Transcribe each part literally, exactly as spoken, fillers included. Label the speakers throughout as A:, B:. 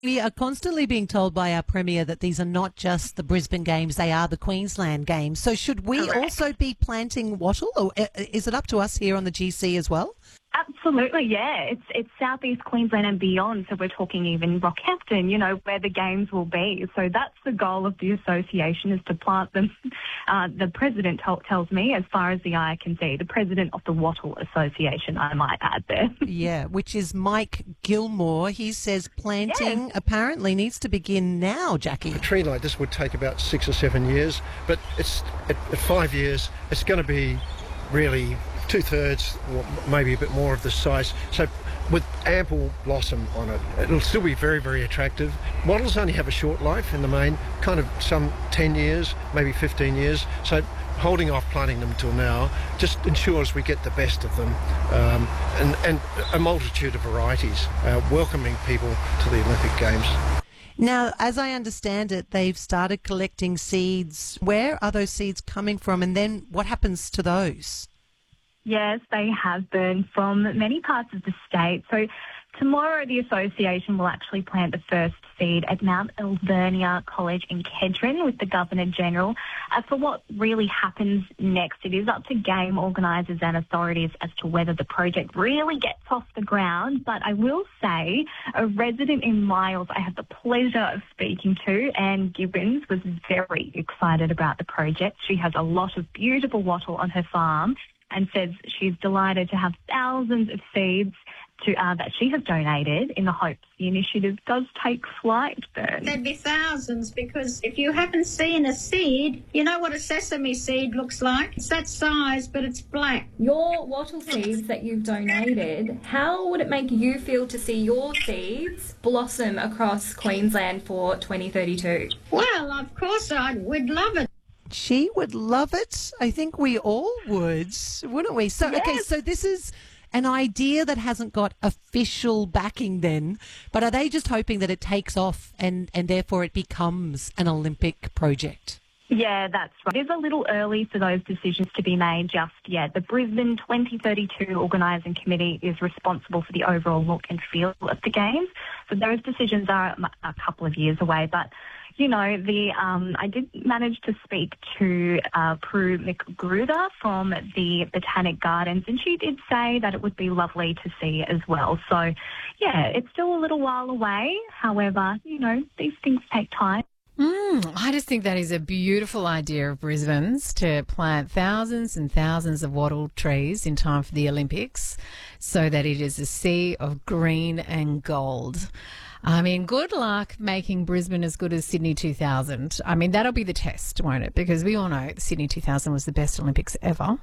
A: We are constantly being told by our Premier that these are not just the Brisbane Games, they are the Queensland Games. So should we
B: Correct.
A: also be planting wattle, or is it up to us here on the G C as well?
B: Absolutely, yeah. It's it's southeast Queensland and beyond, so we're talking even Rockhampton, you know, where the games will be. So that's the goal of the association, is to plant them. Uh, the president t- tells me, as far as the eye can see, the president of the Wattle Association, I might add there.
A: Yeah, which is Mike Gilmore. He says planting
B: Yes.
A: apparently needs to begin now, Jackie.
C: A tree like this would take about six or seven years, but it's at, at five years, it's going to be really two-thirds or maybe a bit more of the size. So with ample blossom on it, it'll still be very, very attractive. Wattles only have a short life in the main, kind of some ten years, maybe fifteen years. So holding off planting them till now just ensures we get the best of them, um, and, and a multitude of varieties, uh, welcoming people to the Olympic Games.
A: Now, as I understand it, they've started collecting seeds. Where are those seeds coming from, and then what happens to those?
B: Yes, they have been from many parts of the state. So tomorrow the association will actually plant the first seed at Mount Alvernia College in Kedron with the Governor-General. As for what really happens next, it is up to game organisers and authorities as to whether the project really gets off the ground. But I will say a resident in Miles I had the pleasure of speaking to, Anne Gibbons, was very excited about the project. She has a lot of beautiful wattle on her farm and says she's delighted to have thousands of seeds to uh, that she has donated in the hopes the initiative does take flight, Bern.
D: There'd be thousands, because if you haven't seen a seed, you know what a sesame seed looks like? It's that size, but it's black.
E: Your wattle seeds that you've donated, how would it make you feel to see your seeds blossom across Queensland for twenty thirty-two?
D: Well, of course I would love it.
A: She would love it. I think we all would, wouldn't we? So, okay,
B: Yes.
A: so this is an idea that hasn't got official backing then, but are they just hoping that it takes off and, and therefore it becomes an Olympic project?
B: Yeah, that's right. It is a little early for those decisions to be made just yet. The Brisbane twenty thirty-two Organising Committee is responsible for the overall look and feel of the Games. So those decisions are a couple of years away, but you know, the um, I did manage to speak to uh, Prue McGruder from the Botanic Gardens, and she did say that it would be lovely to see as well. So, yeah, it's still a little while away. However, you know, these things take time.
F: Mm, I just think that is a beautiful idea of Brisbane's, to plant thousands and thousands of wattle trees in time for the Olympics so that it is a sea of green and gold. I mean, good luck making Brisbane as good as Sydney two thousand. I mean, that'll be the test, won't it? Because we all know Sydney two thousand was the best Olympics ever.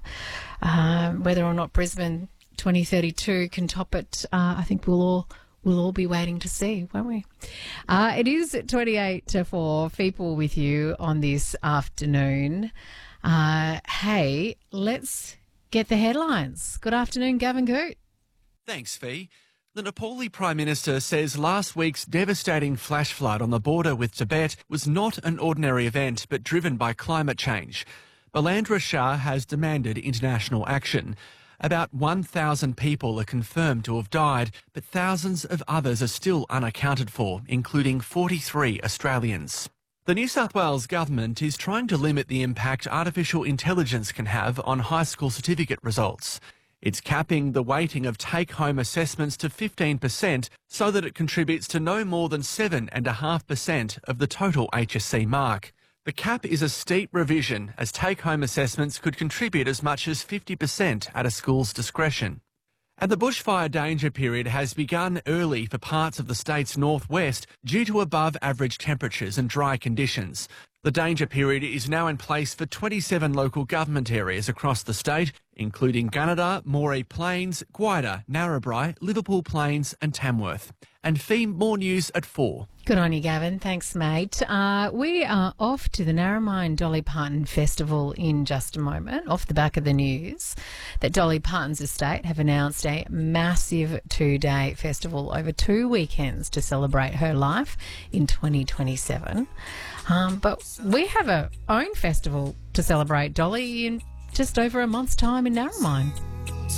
F: Um, whether or not Brisbane twenty thirty-two can top it, uh, I think we'll all we'll all be waiting to see, won't we? Uh, it is twenty-eight to four. People with you on this afternoon. Uh, hey, let's get the headlines. Good afternoon, Gavin Coote.
G: Thanks, Fee. The Nepali Prime Minister says last week's devastating flash flood on the border with Tibet was not an ordinary event but driven by climate change. Balandra Shah has demanded international action. About one thousand people are confirmed to have died, but thousands of others are still unaccounted for, including forty-three Australians. The New South Wales government is trying to limit the impact artificial intelligence can have on high school certificate results. It's capping the weighting of take-home assessments to fifteen percent so that it contributes to no more than seven point five percent of the total H S C mark. The cap is a steep revision, as take-home assessments could contribute as much as fifty percent at a school's discretion. And the bushfire danger period has begun early for parts of the state's northwest due to above-average temperatures and dry conditions. The danger period is now in place for twenty-seven local government areas across the state, including Gunnedah, Moree Plains, Gwydir, Narrabri, Liverpool Plains and Tamworth. And Fee, more news at four.
F: Good on you, Gavin. Thanks, mate. Uh, we are off to the Narromine Dolly Parton Festival in just a moment, off the back of the news that Dolly Parton's estate have announced a massive two-day festival over two weekends to celebrate her life in twenty twenty-seven. Um, but we have our own festival to celebrate Dolly in just over a month's time in Narromine.